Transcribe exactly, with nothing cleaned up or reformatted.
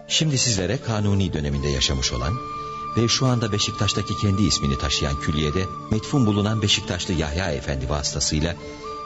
Şimdi sizlere Kanuni döneminde yaşamış olan ve şu anda Beşiktaş'taki kendi ismini taşıyan külliyede metfun bulunan Beşiktaşlı Yahya Efendi vasıtasıyla